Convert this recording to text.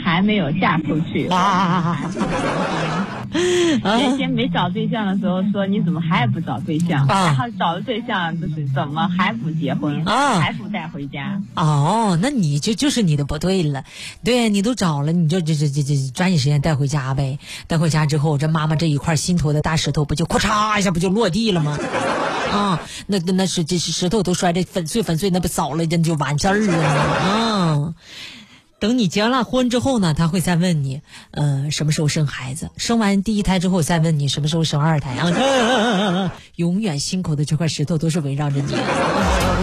还没有嫁出去。原先没找对象的时候说你怎么还不找对象，然后找了对象就是怎么还不结婚，还不带回家。 那你就是你的不对了。对，你都找了，你就抓紧时间带回家呗。带回家之后，这妈妈这一块心头的大石头不就咔嚓一下不就落地了吗？那是这石头都摔得粉碎，那不扫了那就完事儿了。等你结了婚之后呢，他会再问你，什么时候生孩子？生完第一胎之后再问你什么时候生二胎。永远心口的这块石头都是围绕着你。